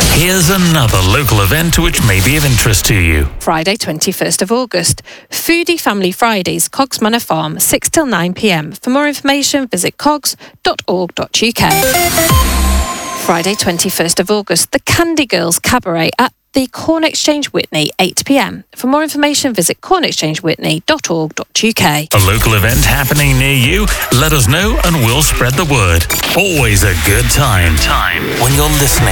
Here's another local event which may be of interest to you. Friday 21st of August. Foodie Family Fridays, Cogs Manor Farm, 6 till 9 p.m. For more information, visit cogs.org.uk. Friday 21st of August. The Candy Girls Cabaret at the Corn Exchange Witney, 8 p.m. For more information, visit cornexchangewhitney.org.uk. A local event happening near you? Let us know and we'll spread the word. Always a good time when you're listening.